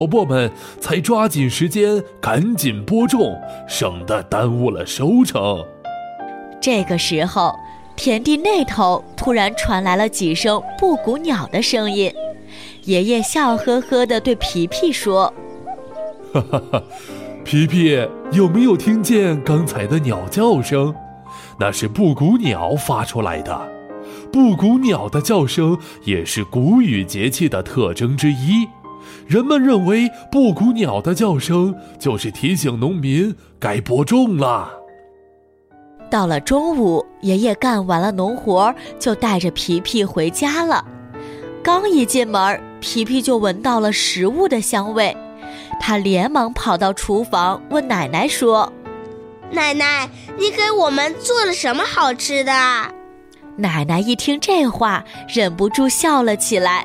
我们才抓紧时间赶紧播种，省得耽误了收成。 这个时候，田地那头突然传来了几声布谷鸟的声音。爷爷笑呵呵地对皮皮说： 哈哈哈，皮皮，有没有听见刚才的鸟叫声？那是布谷鸟发出来的。布谷鸟的叫声也是谷雨节气的特征之一。人们认为布谷鸟的叫声就是提醒农民该播种了。 到了中午，爷爷干完了农活，就带着皮皮回家了。刚一进门，皮皮就闻到了食物的香味，他连忙跑到厨房问奶奶说： 奶奶，你给我们做了什么好吃的？ 奶奶一听这话，忍不住笑了起来。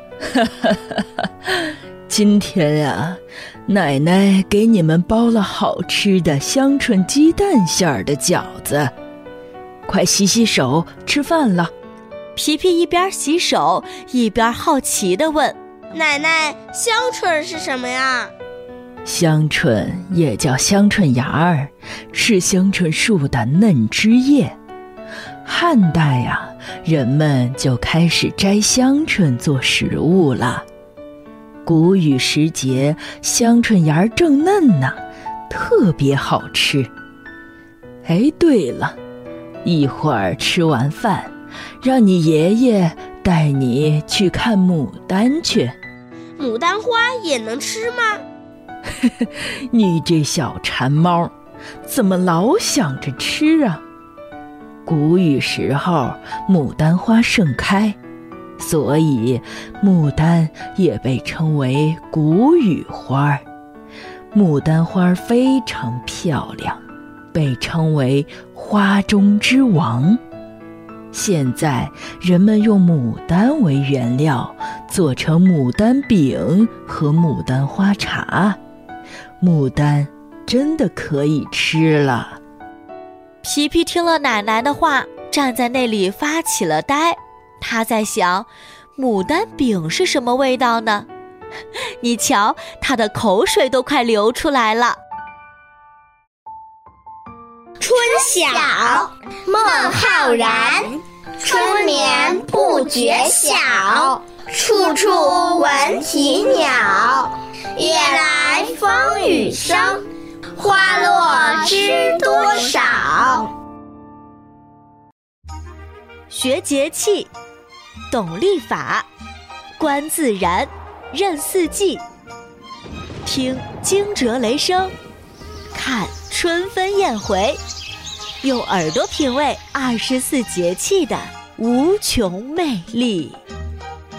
今天呀，奶奶给你们包了好吃的香椿鸡蛋馅儿的饺子，快洗洗手，吃饭了。 皮皮一边洗手一边好奇地问： 奶奶，香椿是什么呀？ 香椿也叫香椿芽儿，是香椿树的嫩枝叶。汉代呀，人们就开始摘香椿做食物了。谷雨时节，香椿芽儿正嫩呢，特别好吃。哎，对了，一会儿吃完饭，让你爷爷带你去看牡丹去。 牡丹花也能吃吗？ 你这小馋猫，怎么老想着吃啊？谷雨时候，牡丹花盛开，所以牡丹也被称为谷雨花。牡丹花非常漂亮，被称为花中之王。现在人们用牡丹为原料，做成牡丹饼和牡丹花茶。牡丹真的可以吃了。 皮皮听了奶奶的话，站在那里发起了呆。他在想，牡丹饼是什么味道呢？你瞧，他的口水都快流出来了。 春晓，孟浩然。春眠不觉晓，处处闻啼鸟。夜来风雨声，花落知多少。 学节气，懂历法，观自然，认四季，听惊蛰雷声，看春分燕回，用耳朵品味24节气的无穷魅力。